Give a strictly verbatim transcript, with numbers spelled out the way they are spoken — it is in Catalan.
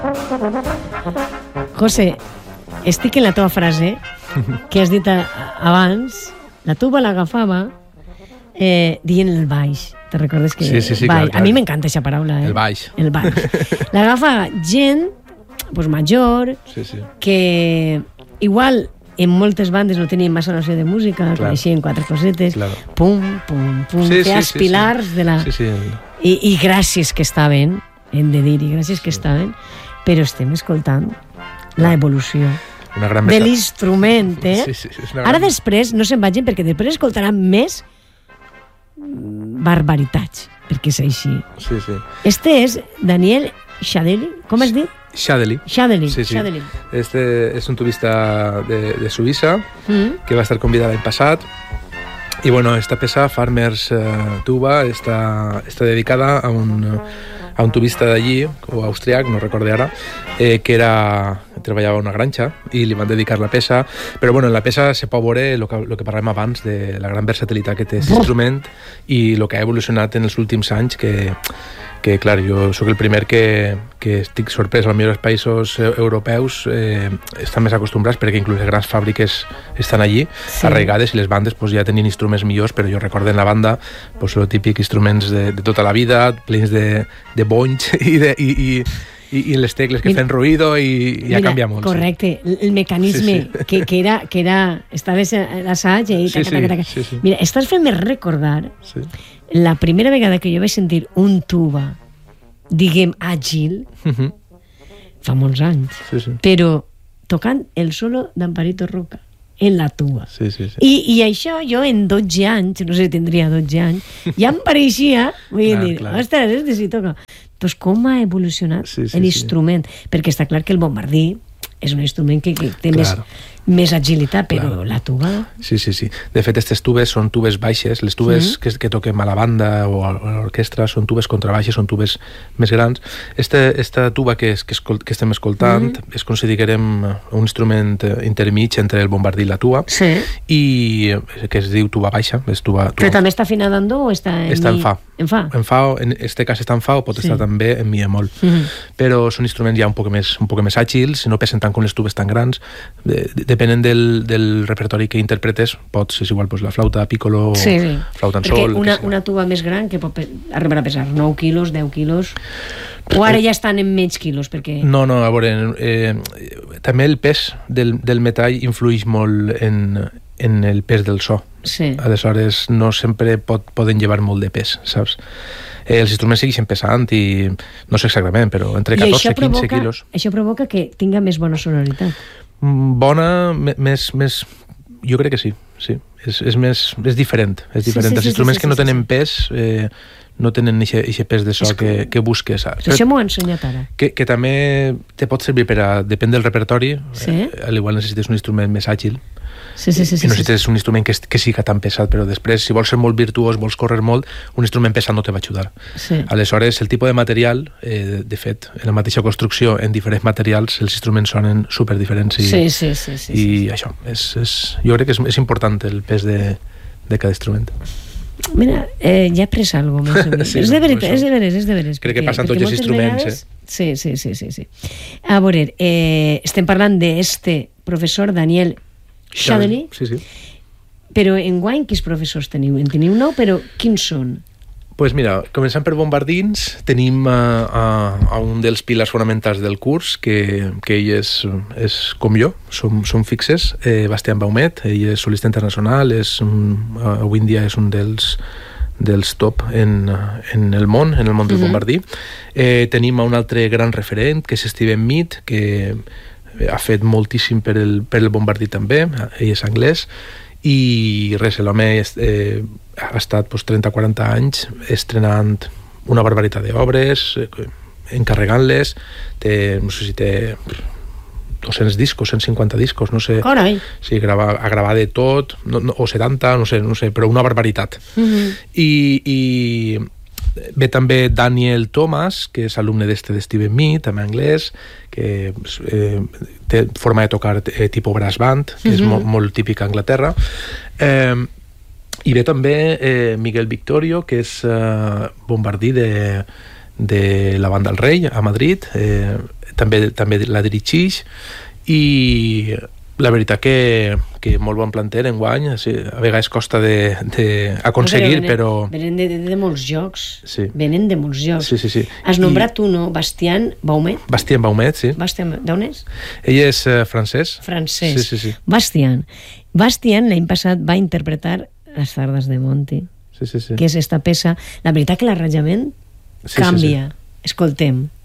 José, estic en la teva frase que has dit a, abans. La tuba l'agafava eh, dient el baix. Te recordes que... Sí, sí, sí, baix. clar, clar. A mi m'encanta aquesta paraula. Eh? El baix. El baix. L'agafa gent pues, major sí, sí. que igual en moltes bandes no tenien massa noció de música, Clar. coneixien quatre cosetes, Claro. pum, pum, pum, Sí, feia sí, els sí, pilars sí. de la... Sí, sí. I, I gràcies que estaven, hem de dir, i gràcies que estaven, però estem escoltant la evolució Una gran de versa- l'instrument, eh? Sí, sí, és una Ara gran- després no se'n vagin perquè després escoltaran més barbaritats, perquè és així. Sí, sí. Este és Daniel Shadeli, com has dit? Shadeli. Shadeli, Sí, sí. Shadeli. Este es un tubista de, de Suïssa Mm. que va estar convidada l'any passat. Y bueno, esta peça, Farmers uh, Tuba, està, està dedicada a un, a un tubista d'allí, o austriac, no recorde ara, eh, que era, treballava a una granja i li van dedicar la peça. Però bueno, en la peça se pot veure el que, lo que parlàvem abans de la gran versatilitat que té aquest instrument i el que ha evolucionat en els últims anys, que, que clar, jo sóc el primer que, que estic sorprès. Als millors països europeus eh, estan més acostumbrats perquè inclús les grans fàbriques estan allí, Sí. arraigades, i les bandes pues, ja tenien instruments millors, però jo recordo en la banda pues, lo típic instruments de, de tota la vida, plens de, de bonys i, de, i, i, i, i les tecles que Mira, fan ruïdo i ja canvia molt. Correcte, el, el mecanisme Sí, sí. Que, que era, que era estaves a l'assaig i Sí, taca, taca, taca. sí, sí. Mira, estàs fent-me recordar Sí. la primera vegada que jo vaig sentir un tuba, diguem, àgil, Mhm. fa molts anys, Sí, sí. però tocant el solo d'Amparito Roca en la tuba. Sí, sí, sí. I, I això jo en dotze anys, no sé, tindria dotze anys, ja em pareixia, vull Clar, dir, clar. ostres, este sí toca. Doncs com ha evolucionat Sí, sí, l'instrument? Perquè està clar que el bombardí és un instrument que, que té més, Claro. més agilitat, però Claro. la tuba... Sí, sí, sí. De fet, aquestes tubes són tubes baixes. Les tubes Mhm. que, que toquem a la banda o a l'orquestra són tubes contrabaixes, són tubes més grans. Este, esta tuba que, es, que, escol, que estem escoltant Mhm. es considerem un instrument intermig entre el bombardí i la tuba, Sí. i que es diu tuba baixa. És tuba, tuba Però també està afinada en do o està en Està en mi? fa. En fa? En fa, en este cas està en fa, o pot Sí. estar també en mi bemol. Mhm. Però són instruments ja un poc més, un poc més àgils, no pesen tant com les tubes tan grans. De, de, depenent del, del repertori que interpretes, pots, és igual, pues, la flauta piccolo, Sí, sí. flauta en Perquè sol... una, que sigui. una tuba més gran que pot pe- arribar a pesar nou quilos, deu quilos, o ara ja estan en menys quilos, perquè... No, no, a veure, eh, també el pes del, del metall influeix molt en, en el pes del so. Sí. Aleshores, no sempre pot, poden llevar molt de pes, saps? Eh, els instruments segueixen pesant i no sé exactament, però entre I catorze això i quinze provoca, quilos. això provoca que tinga més bona sonoritat. Mm, Bona, me- més, més... Jo crec que sí, sí. És, és, més, és diferent. És Sí, diferent. sí, Els sí, instruments sí, que sí, no sí, tenen sí. pes eh, no tenen aquest pes de so És que, que busques. Però això m'ho ha ensenyat ara. Que, que també te pot servir per a... Depèn del repertori. Sí. Eh, al igual necessites un instrument més àgil. Sí, sí, sí. I sí, no sí. necessites un instrument que, que siga tan pesat, però després, si vols ser molt virtuós, vols córrer molt, un instrument pesat no te va ajudar. Sí. Aleshores, el tipus de material, eh, de fet, en la mateixa construcció, en diferents materials, els instruments sonen super diferents i, Sí, sí, sí, sí, i sí. això, és, és, jo crec que és, és important el pes de, de cada instrument. Mira, eh, ja he après algo més. Sí, és de no, veritat, per és això. de veres, és de veres. Crec que perquè- passen perquè tots els moltes instruments, vegades- Sí, sí, sí, sí, sí. A veure, eh, estem parlant d'este professor Daniel Shadeli, Sí, sí. però enguany quins professors teniu? En teniu nou, però quins són? Pues mira, començant per bombardins, tenim a, a, a un dels pilars fonamentals del curs, que, que ell és, és com jo, som, som fixes, eh, Bastián Baumet, ell és solista internacional, és un, avui en dia és un dels, dels top en, en el món, en el món del Mhm. bombardí. Eh, tenim a un altre gran referent, que és Steven Mead, que ha fet moltíssim per el, per el bombardí també, ell és anglès, i res, l'home eh, ha estat pues, trenta a quaranta anys estrenant una barbaritat d'obres, eh, encarregant-les, té, no sé si té dos-cents discos, cent cinquanta discos, no sé, Carai! sí, grava, a gravar de tot, no, no, o setanta, no sé, no sé, però una barbaritat. Mhm. I, i ve també Daniel Thomas, que és alumne d'este de Steven Mead, també anglès, que eh, té forma de tocar eh, tipus brass band, que és Mhm. molt, molt típic a Anglaterra. Eh, I ve també eh, Miguel Victorio, que és eh, bombardí de, de la banda El Rei, a Madrid. Eh, també, també la dirigeix, i la veritat que, que molt bon planter enguany, sí, a vegades costa d'aconseguir, no, però... Venen de, de, de molts jocs, sí. Venen de molts jocs. Sí, sí, sí. Has nombrat I... uno, Bastien Baumet? Bastien Baumet, sí. Bastien, d'on és? Ell és uh, francès. Francès. Sí, sí, sí. Bastien. Bastien l'any passat va interpretar Les Sardes de Monti, sí, sí, sí. que és esta peça. La veritat que l'arranjament sí, canvia. Sí, sí. Escoltem.